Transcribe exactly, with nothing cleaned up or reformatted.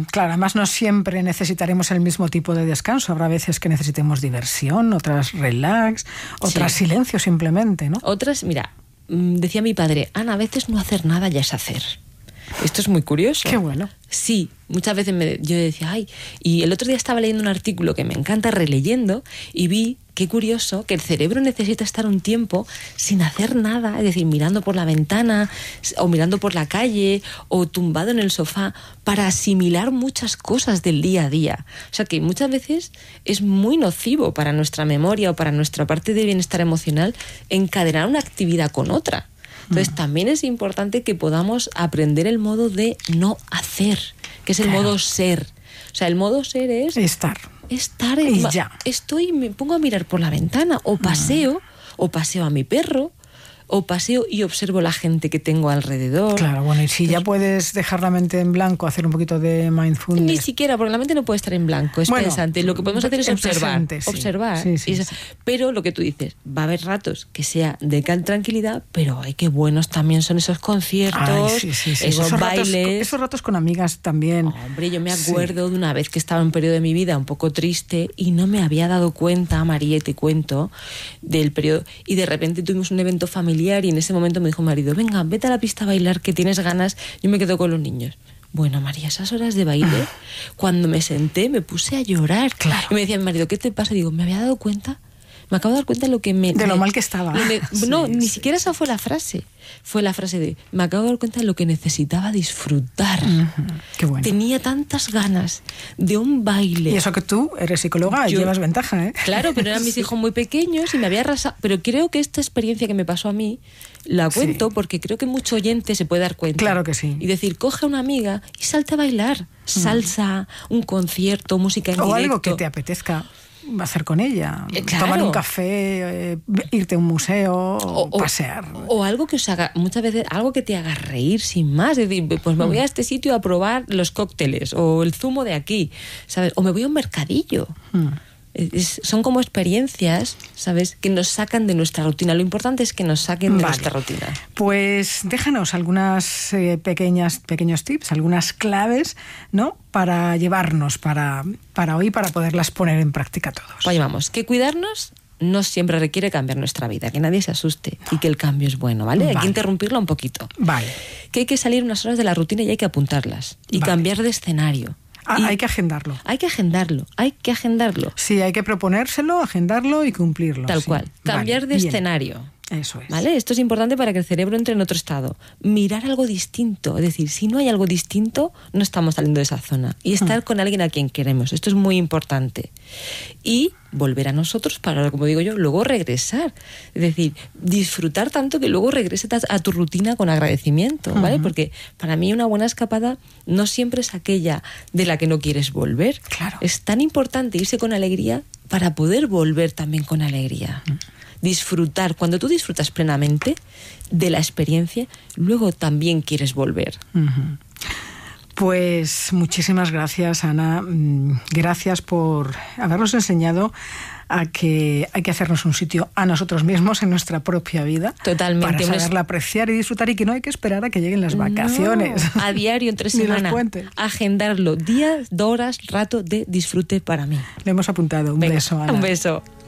claro, además no siempre necesitaremos el mismo tipo de descanso. Habrá veces que necesitemos diversión, otras relax, otras Sí. silencio simplemente, ¿no? Otras, mira, decía mi padre, Ana, a veces no hacer nada ya es hacer. Esto es muy curioso. Qué bueno. Sí, muchas veces me, yo decía, ay, y el otro día estaba leyendo un artículo que me encanta releyendo y vi, qué curioso, que el cerebro necesita estar un tiempo sin hacer nada, es decir, mirando por la ventana o mirando por la calle o tumbado en el sofá para asimilar muchas cosas del día a día. O sea que muchas veces es muy nocivo para nuestra memoria o para nuestra parte de bienestar emocional encadenar una actividad con otra. Entonces, también es importante que podamos aprender el modo de no hacer, que es el Claro. modo ser. O sea, el modo ser es... Estar. Estar Y en... ya. Estoy, me pongo a mirar por la ventana, o paseo, o paseo a mi perro, o paseo y observo la gente que tengo alrededor. Claro, bueno, y si ya puedes dejar la mente en blanco, hacer un poquito de mindfulness. Ni siquiera, porque la mente no puede estar en blanco, es Bueno, pensante. Lo que podemos hacer es el observar. presente, sí. Observar. Sí, sí, Y eso- sí. Pero lo que tú dices, va a haber ratos que sea de cal tranquilidad, pero ay, qué buenos también son esos conciertos, Ay, sí, sí, sí. esos, ratos, bailes. esos ratos con amigas también. Hombre, yo me Sí. acuerdo de una vez que estaba en un periodo de mi vida un poco triste y no me había dado cuenta, María, y te cuento, del periodo. Y de repente tuvimos un evento familiar y en ese momento me dijo mi marido, venga, vete a la pista a bailar, que tienes ganas. Yo me quedo con los niños. Bueno, María, esas horas de baile, cuando me senté me puse a llorar. Claro. Y me decía mi marido, ¿qué te pasa? Y digo, ¿me había dado cuenta? Me acabo de dar cuenta de lo que me... De lo me- mal que estaba. lo me- Sí, no, ni sí. siquiera esa fue la frase. Fue la frase de, me acabo de dar cuenta de lo que necesitaba disfrutar. Ujú, qué bueno. Tenía tantas ganas de un baile. Y eso que tú eres psicóloga y Yo- llevas ventaja, ¿eh? Claro, pero eran mis hijos muy pequeños y me había arrasado. Pero creo que esta experiencia que me pasó a mí la cuento Sí. porque creo que mucho oyente se puede dar cuenta. Claro que sí. Y decir, coge a una amiga y salte a bailar. Salsa, un concierto, música en O directo. algo que te apetezca hacer con ella. Eh, claro. Tomar un café, eh, irte a un museo, O- o- pasear. O algo que os haga, muchas veces, algo que te haga reír sin más. Es decir, pues me voy a este sitio a probar los cócteles o el zumo de aquí, ¿sabes? O me voy a un mercadillo. Mm. Es- son como experiencias, ¿sabes? Que nos sacan de nuestra rutina. Lo importante es que nos saquen de Vale. nuestra rutina. Pues déjanos algunas eh, pequeñas, pequeños tips, algunas claves, ¿no? Para llevarnos para, para hoy, para poderlas poner en práctica todos. Pues vamos, que cuidarnos no siempre requiere cambiar nuestra vida, que nadie se asuste y que el cambio es bueno, ¿vale? Hay Vale. que interrumpirla un poquito. Vale. Que hay que salir unas horas de la rutina y hay que apuntarlas. Y Vale. cambiar de escenario. Ah, Y hay que agendarlo. hay que agendarlo, hay que agendarlo. Sí, hay que proponérselo, agendarlo y cumplirlo. Tal sí. cual. Cambiar Vale, de bien. escenario. Eso es. ¿Vale? Esto es importante para que el cerebro entre en otro estado. Mirar algo distinto. Es decir, si no hay algo distinto, no estamos saliendo de esa zona. Y estar Mm. con alguien a quien queremos. Esto es muy importante. Y volver a nosotros para, como digo yo, luego regresar. Es decir, disfrutar tanto que luego regreses a tu rutina con agradecimiento, ¿vale? Ujú. Porque para mí una buena escapada no siempre es aquella de la que no quieres volver. Claro. Es tan importante irse con alegría para poder volver también con alegría. Disfrutar. Cuando tú disfrutas plenamente de la experiencia, luego también quieres volver. Ujú. Pues muchísimas gracias, Ana. Mm, Gracias por habernos enseñado a que hay que hacernos un sitio a nosotros mismos en nuestra propia vida. Totalmente. Para Un es- saberla apreciar y disfrutar, y que no hay que esperar a que lleguen las vacaciones. No, a diario, entre Ni los semana. puentes. Agendarlo. Días, horas, rato de disfrute para mí. Le hemos apuntado. Un Venga, beso, Ana. un beso.